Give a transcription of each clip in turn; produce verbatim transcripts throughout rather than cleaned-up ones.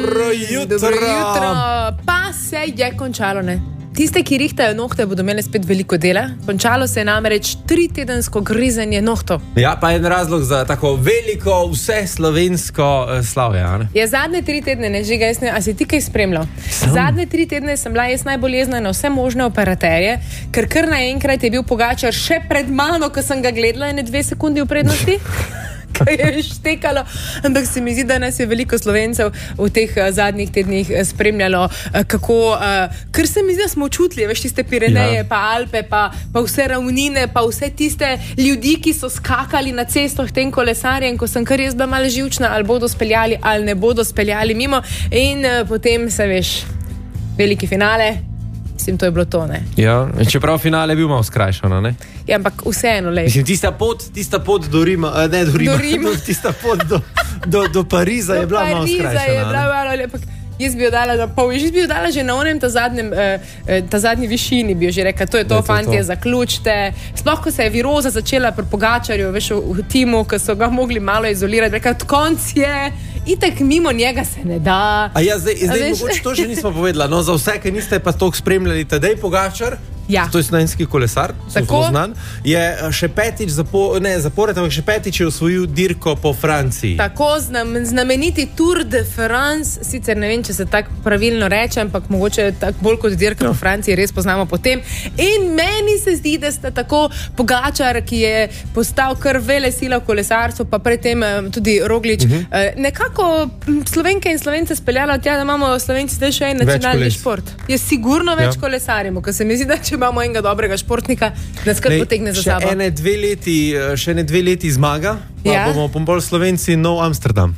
Dobro jutro. Dobro jutro. Pa se je končalo, ne? Tiste, ki rihtajo nohte, bodo imeli spet veliko dela. Končalo se je namreč tritedensko grizenje nohtov. Ja, pa en razlog za tako veliko vse slovensko uh, slavje, a ne? Ja, zadnje tri tedne, ne, Žiga, jaz ne, a si ti kaj spremljal? Sam. Zadnje tri tedne sem bila jaz najbolj jezna na vse možne operaterje, ker kar naenkrat je bil Pogačar še pred mano, ko sem ga gledala, ene dve sekundi v prednosti. Kaj je štekalo, ampak se mi zdi, da nas je veliko Slovencev v teh uh, zadnjih tednih uh, spremljalo, uh, kako, uh, ker se mi zdi, da smo čutili, veš, tiste Pireneje, ja. pa Alpe, pa, pa vse ravnine, pa vse tiste ljudi, ki so skakali na cestoh tem kolesarjem, ko sem kar jaz bila malo živčna, ali bodo speljali, ali ne bodo speljali mimo in uh, potem se, veš, veliki finale. Mislim, to je bilo to, ne? Ja, čeprav finale je bil malo skrajšano, ne? Ja, ampak vseeno, lej. Mislim, tista pot, tista pot do Rima, ne do Rima, do Rima. tista pot do, do, do Pariza do je bila malo skrajšana. Do Pariza je bila malo, ampak jaz bi jo dala na pol, jaz bi jo dala že na onem ta zadnjem, eh, ta zadnji višini, bi jo že rekla, to je to, fantje, zaključite. Sploh, ko se je viroza začela pri Pogačarju, veš, v, v timu, ko so ga mogli malo izolirati, rekla, konc je, itak mimo njega se ne da. A ja, zdaj, zdaj mogoče to že nismo povedala, no za vse, ki niste pa toliko spremljali, Tadej Pogačar, ja. To je slovenski kolesar, zelo znan, je še petič zapo, ne, zapored, ampak še petič je osvojil dirko po Franciji. Tako, znam, znameniti Tour de France, sicer ne vem, če se tako pravilno reče, ampak mogoče tak bolj kot dirka no. po Franciji res poznamo potem. In meni se zdi, da sta tako Pogačar, ki je postal kar vele sila v kolesarstvu, pa predtem tudi Roglič, uh-huh. nekako Slovenke in Slovence speljala tja, da imamo Slovenci zdaj še en nacionalni šport. Je sigurno več ja. kolesarimo, ker se mi zdi, da če imamo enega dobrega športnika, da skrb potegne za sabo. Še ene dve leti, še ene dve leti zmaga, pa ja. bomo bolj Slovenci nov Amsterdam.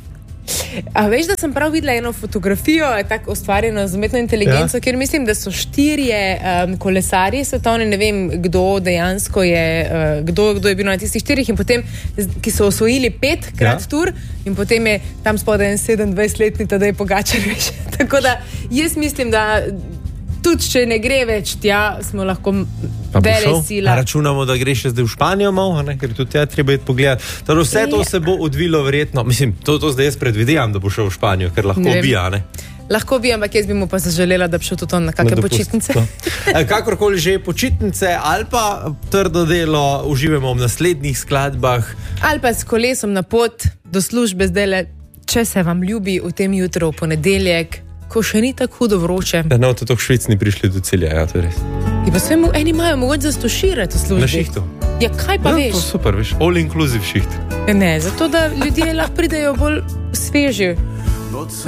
A veš, da sem prav videla eno fotografijo, tako ustvarjeno z umetno inteligenco, ja. kjer mislim, da so štirje um, kolesarji svetovne, ne vem, kdo dejansko je, uh, kdo, kdo je bil na tistih štirih in potem, ki so osvojili petkrat ja. tur in potem je tam spodaj en sedemindvajsetletni Tadej Pogačar, veš. Tako da jaz mislim, da tudi, če ne gre več tja, smo lahko vele sila. Računamo, da gre še zdaj v Španijo malo, ne? Ker tudi tja treba iti pogledati. Torej vse to se bo odvilo verjetno, mislim, to, to zdaj jaz predvidevam, da bo šel v Španijo, ker lahko bija, ne? Lahko bi, ampak jaz bi mu pa zaželela, da bi šel tudi on na kakšne počitnice. No. Kakorkoli že počitnice ali pa trdo delo uživamo v naslednjih skladbah. Ali pa s kolesom na pot do službe zdajle, če se vam ljubi v tem jutru v ponedeljek, ko še ni tako hudo vroče. Da no, to v Švici ni prišli do cilja, ja, to je res. In pa svojemu, eni imajo mogoče zastoširati v službi. Na šihtu. Ja, kaj pa ja, veš? To super, veš, all inclusive šiht. Ne, zato da ljudje lahko pridejo bolj sveži